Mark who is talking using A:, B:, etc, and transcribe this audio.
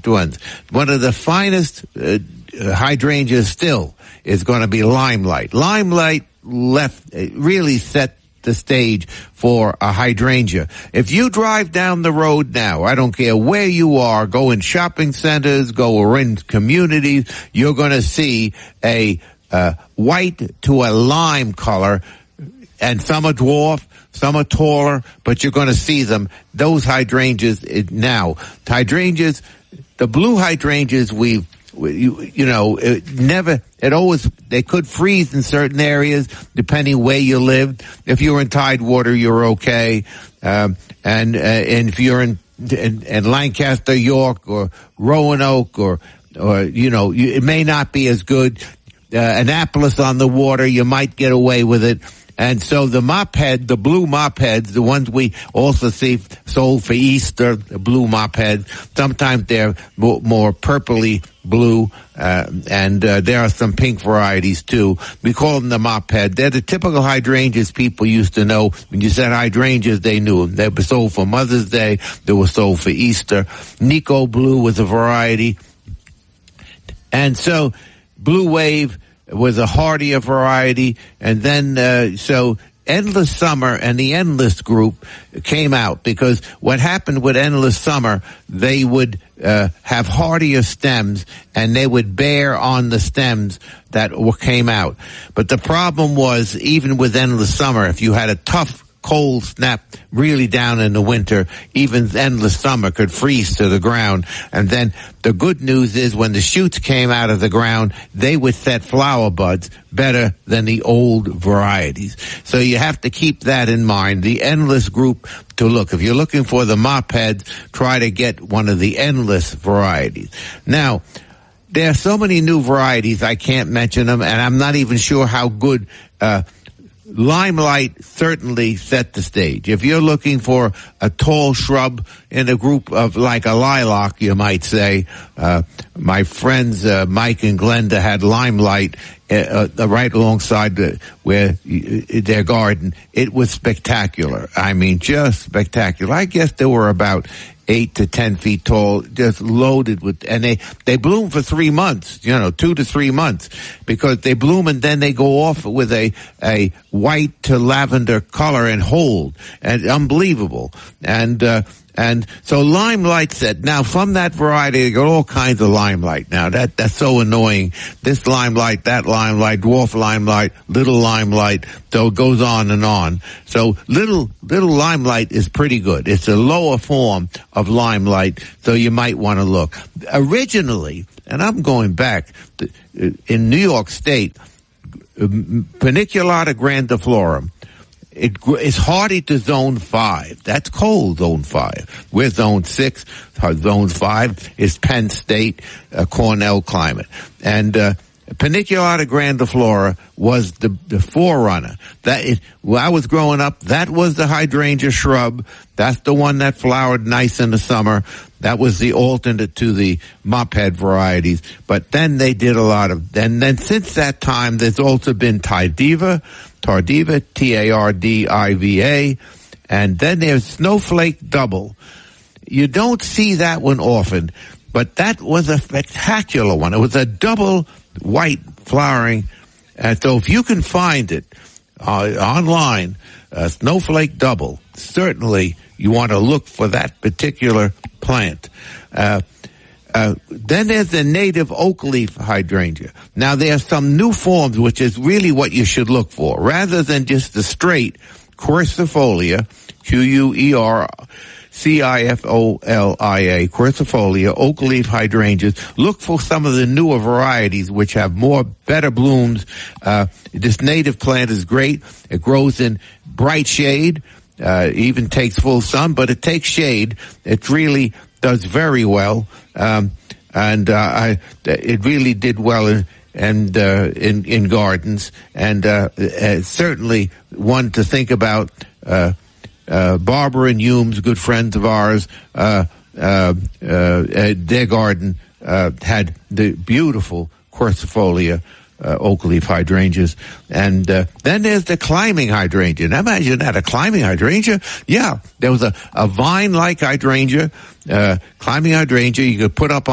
A: finest ones. One of the finest hydrangeas still is going to be Limelight. Limelight really set the stage for a hydrangea. If you drive down the road now, I don't care where you are, go in shopping centers, go or in communities, you're going to see a white to a lime color, and some are dwarf, some are taller, but you're going to see them. Those hydrangeas now. Hydrangeas, the blue hydrangeas they could freeze in certain areas depending where you lived. If you're in Tidewater, you're okay. And if you're in Lancaster, York, or Roanoke, or it may not be as good. Annapolis on the water, you might get away with it. And so the the blue mop heads, the ones we also see sold for Easter, the blue mop heads, sometimes they're more purpley blue, and there are some pink varieties too. We call them the mop head. They're the typical hydrangeas people used to know. When you said hydrangeas, they knew them. They were sold for Mother's Day. They were sold for Easter. Nico Blue was a variety. And so Blue Wave was a hardier variety, and then so Endless Summer and the Endless group came out, because what happened with Endless Summer, they would have hardier stems, and they would bear on the stems that came out. But the problem was, even with Endless Summer, if you had a tough cold snap really down in the winter, even Endless Summer could freeze to the ground. And then the good news is, when the shoots came out of the ground, they would set flower buds better than the old varieties. So you have to keep that in mind. The Endless group to look. If you're looking for the mop heads, try to get one of the Endless varieties. Now, there are so many new varieties, I can't mention them, and I'm not even sure how good Limelight certainly set the stage. If you're looking for a tall shrub in a group of like a lilac, you might say, my friends Mike and Glenda had Limelight right alongside their garden. It was spectacular. I mean, just spectacular. I guess there were about 8 to 10 feet tall, just loaded with, and they bloom for 3 months, 2 to 3 months, because they bloom and then they go off with a white to lavender color and hold, and unbelievable. And so Limelight said, now from that variety, they got all kinds of Limelight. Now that's so annoying. This Limelight, that Limelight, dwarf Limelight, little Limelight, so it goes on and on. So little Limelight is pretty good. It's a lower form of Limelight, so you might want to look. Originally, and I'm going back, in New York State, Paniculata grandiflorum, it's hardy to zone 5. That's cold, zone 5. We're zone 6. Zone 5 is Penn State, Cornell climate. And Paniculata grandiflora was the forerunner. When I was growing up, that was the hydrangea shrub. That's the one that flowered nice in the summer. That was the alternate to the mophead varieties. But then they did a lot of, and then since that time, there's also been tardiva, Tardiva, and then there's Snowflake Double. You don't see that one often, but that was a spectacular one. It was a double white flowering, and so if you can find it online, Snowflake Double, certainly you want to look for that particular plant. Then there's the native oak leaf hydrangea. Now there are some new forms, which is really what you should look for. Rather than just the straight quercifolia, Quercifolia, quercifolia, oak leaf hydrangeas, look for some of the newer varieties which have better blooms. This native plant is great. It grows in bright shade, even takes full sun, but it takes shade. It really does very well, it really did well in gardens, and certainly one to think about. Barbara and Humes, good friends of ours, their garden had the beautiful quercifolia oak leaf hydrangeas. And then there's the climbing hydrangea. Now imagine that, a climbing hydrangea. Yeah, there was a vine-like hydrangea, climbing hydrangea you could put up on